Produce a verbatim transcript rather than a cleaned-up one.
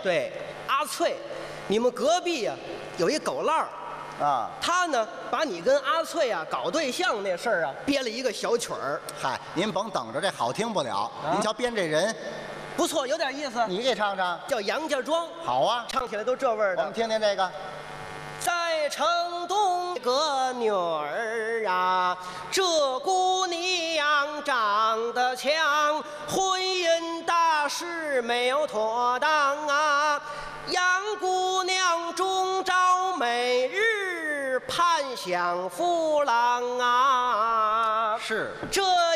对，阿翠，你们隔壁呀、有一狗浪儿。 啊， 他呢，把你跟阿翠啊搞对象那事儿啊，编了一个小曲儿， 嗨，您甭等着，这好听不了。 啊您瞧编这人， 不错，有点意思。 你给唱唱。 叫杨家庄， 好啊， 唱起来都这味儿我们的。 听听这个。 在城东个女儿啊，这姑娘长得强，婚姻大事没有妥当啊。杨姑娘终朝每日盼享夫郎啊， 是这